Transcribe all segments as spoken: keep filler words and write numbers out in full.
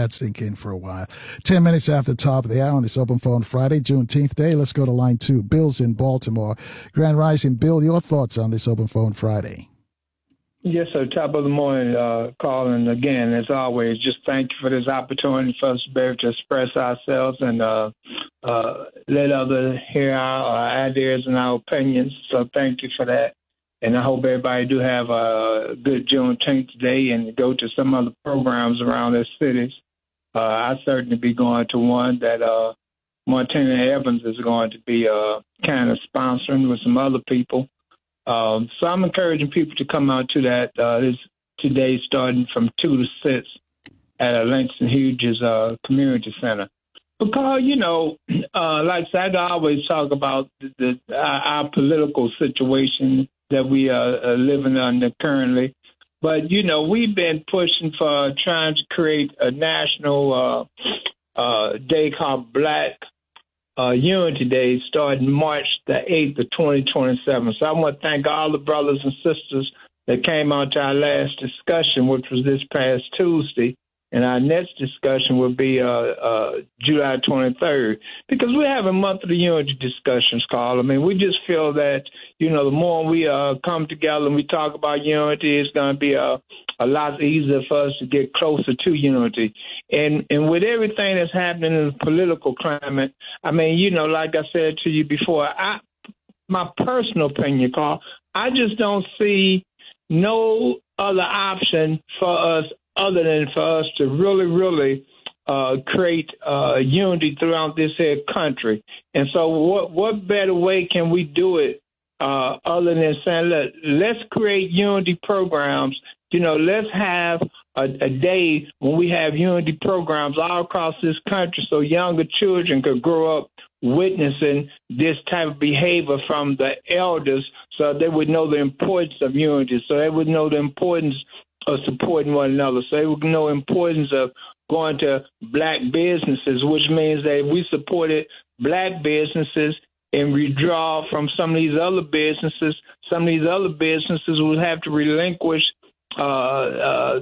that sink in for a while. Ten minutes after the top of the hour on this Open Phone Friday, Juneteenth Day. Let's go to line two. Bill's in Baltimore. Grand Rising. Bill, your thoughts on this Open Phone Friday? Yes, sir. Top of the morning, uh, calling again, as always. Just thank you for this opportunity for us to be able to express ourselves and uh, uh, let others hear our, our ideas and our opinions. So thank you for that. And I hope everybody do have a good Juneteenth today and go to some other programs around their cities. Uh, I certainly be going to one that uh, Montana Evans is going to be uh, kind of sponsoring with some other people. Um, so I'm encouraging people to come out to that uh, this today, starting from two to six at uh, Langston Hughes uh, Community Center. Because, you know, uh, like I said, I always talk about the, the, our, our political situation that we are uh, living under currently. But, you know, we've been pushing for trying to create a national uh, uh, day called Black Uh, Unity Day starting March the eighth of twenty twenty-seven. So I want to thank all the brothers and sisters that came out to our last discussion, which was this past Tuesday. And our next discussion will be uh, uh, July twenty-third, because we're having monthly unity discussions, Carl. I mean, we just feel that, you know, the more we uh, come together and we talk about unity, it's going to be a, a lot easier for us to get closer to unity. And and with everything that's happening in the political climate, I mean, you know, like I said to you before, I my personal opinion, Carl, I just don't see no other option for us other than for us to really, really uh, create uh, unity throughout this here country. And so what what better way can we do it uh, other than saying, look, let's create unity programs. You know, let's have a, a day when we have unity programs all across this country so younger children could grow up witnessing this type of behavior from the elders so they would know the importance of unity, so they would know the importance of supporting one another, so they would know the importance of going to black businesses, which means that if we supported black businesses and withdraw from some of these other businesses, some of these other businesses would have to relinquish uh, uh,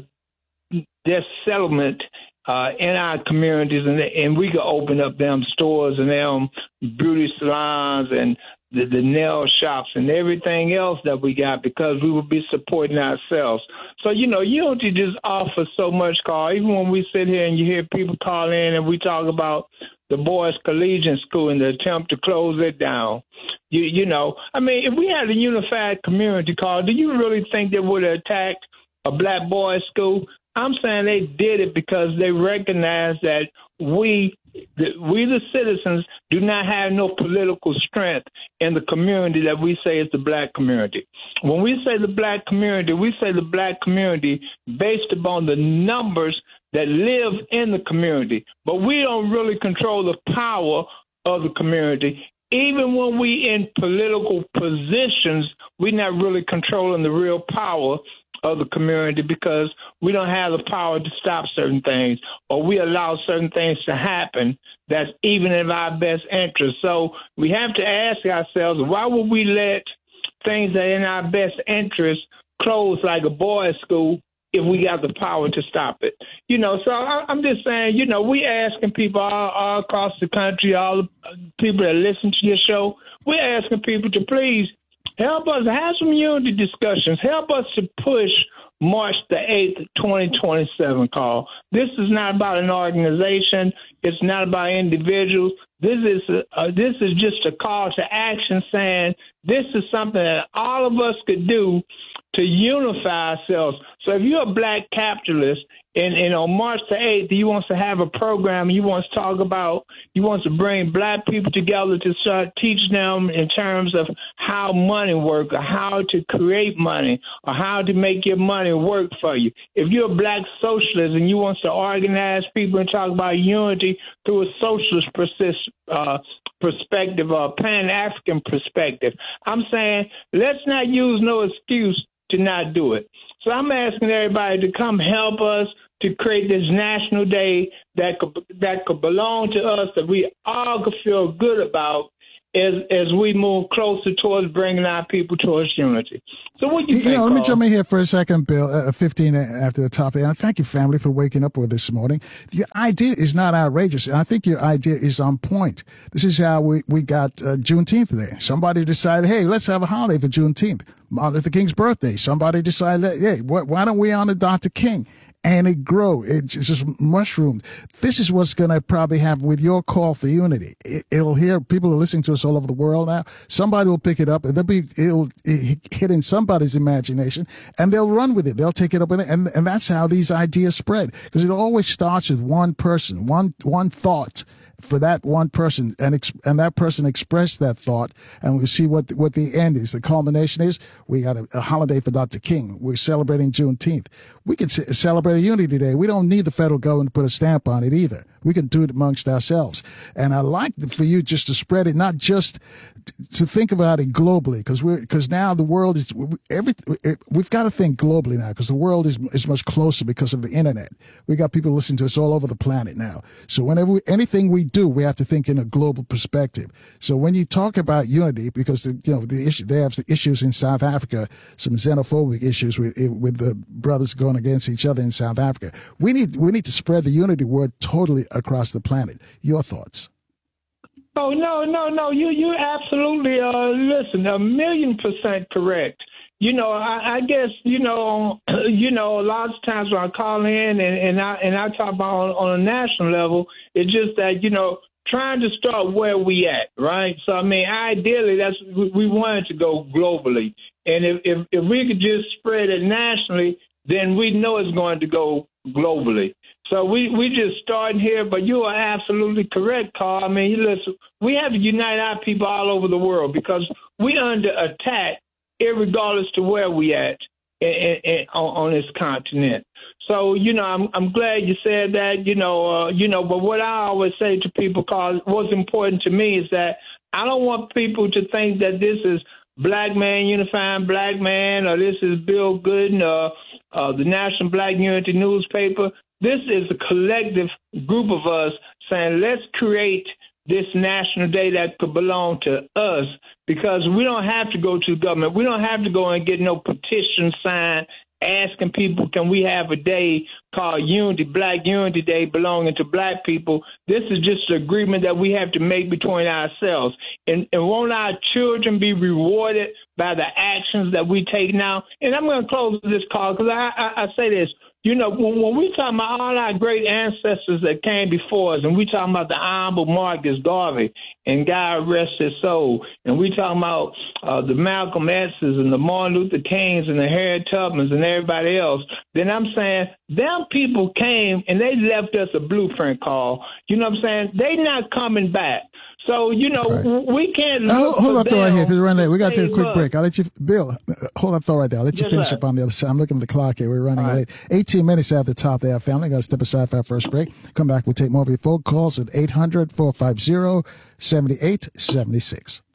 their settlement uh, in our communities, and, and we could open up them stores and them beauty salons and the, the nail shops and everything else that we got, because we would be supporting ourselves. So, you know, unity just offers so much, Carl. Even when we sit here and you hear people call in and we talk about the boys' collegiate school and the attempt to close it down, you, you know, I mean, if we had a unified community, Carl, do you really think they would have attacked a black boys' school? I'm saying they did it because they recognize that we, the, we the citizens, do not have no political strength in the community that we say is the black community. When we say the black community, we say the black community based upon the numbers that live in the community. But we don't really control the power of the community. Even when we in political positions, we're not really controlling the real power of the community, because we don't have the power to stop certain things, or we allow certain things to happen that's even in our best interest. So we have to ask ourselves, why would we let things that are in our best interest close like a boys' school if we got the power to stop it? You know, so I, I'm just saying, you know, we asking people all, all across the country, all the people that listen to your show, we're asking people to please help us have some unity discussions. Help us to push March the eighth, twenty twenty-seven, Carl. This is not about an organization. It's not about individuals. This is a, uh, this is just a call to action saying this is something that all of us could do to unify ourselves. So if you're a black capitalist and, and on March the eighth, you want to have a program, you want to talk about, you want to bring black people together to start teaching them in terms of how money works, or how to create money, or how to make your money work for you. If you're a black socialist and you want to organize people and talk about unity through a socialist persist, uh, perspective or Pan-African perspective, I'm saying let's not use no excuse to not do it. So I'm asking everybody to come help us to create this national day that could, that could belong to us, that we all could feel good about, as as we move closer towards bringing our people towards unity. So what do you, you think, know, let me Carl? jump in here for a second, Bill. Uh, fifteen after the top. And thank you, family, for waking up with us this morning. Your idea is not outrageous. I think your idea is on point. This is how we, we got uh, Juneteenth there. Somebody decided, hey, let's have a holiday for Juneteenth. Martin Luther King's birthday. Somebody decided, hey, wh- why don't we honor Doctor King? And it grow. It just mushroomed. This is what's going to probably happen with your call for unity. It, it'll hear people are listening to us all over the world now. Somebody will pick it up, and they'll be it'll it hit in somebody's imagination, and they'll run with it. They'll take it up with it, and and that's how these ideas spread. Because it always starts with one person, one one thought for that one person, and ex- and that person expressed that thought, and we see what what the end is. The culmination is we got a, a holiday for Doctor King. We're celebrating Juneteenth. We can c- celebrate a Unity Day. We don't need the federal government to put a stamp on it either. We can do it amongst ourselves. And I like for you just to spread it, not just to think about it globally, because we're because now the world is every we've got to think globally now, because the world is is much closer because of the internet. We got people listening to us all over the planet now. So whenever we, anything we do, we have to think in a global perspective. So when you talk about unity, because the, you know the issue they have the issues in South Africa, some xenophobic issues with with the brothers going against each other in South Africa. We need we need to spread the unity word totally across the planet. Your thoughts? Oh, no, no, no. You you absolutely, uh, listen, a million percent correct. You know, I, I guess, you know, you know, a lot of times when I call in and, and I and I talk about on, on a national level, it's just that, you know, trying to start where we at, right? So, I mean, ideally, that's we wanted to go globally. And if, if, if we could just spread it nationally, then we know it's going to go globally. So we we just starting here, but you are absolutely correct, Carl. I mean, you listen, we have to unite our people all over the world because we under attack, irregardless to where we at in, in, in, on, on this continent. So, you know, I'm I'm glad you said that, you know, uh, you know, but what I always say to people, Carl, what's important to me is that I don't want people to think that this is Black Man Unifying Black Man, or this is Bill Gooden, or uh, the National Black Unity newspaper. This is a collective group of us saying, let's create this national day that could belong to us, because we don't have to go to the government. We don't have to go and get no petition signed asking people, can we have a day called Unity, Black Unity Day, belonging to Black people? This is just an agreement that we have to make between ourselves. And, and won't our children be rewarded by the actions that we take now? And I'm going to close this call because I, I, I say this. You know, when, when we talk about all our great ancestors that came before us, and we talking about the Honorable Marcus Garvey, and God rest his soul, and we talking about uh, the Malcolm X's and the Martin Luther Kings and the Harriet Tubmans and everybody else, then I'm saying them people came and they left us a blueprint, Carl. You know what I'm saying? They not coming back. So, you know, right. we can't look Hold, hold that thought right here, because we're running late. We got to take a quick look. break. I'll let you, Bill, hold that thought right there. I'll let you yes, finish sir. up on the other side. I'm looking at the clock here. We're running right. late. eighteen minutes after the top there, family. Got to step aside for our first break. Come back. We'll take more of your phone calls at eight hundred, four five zero, seven eight seven six.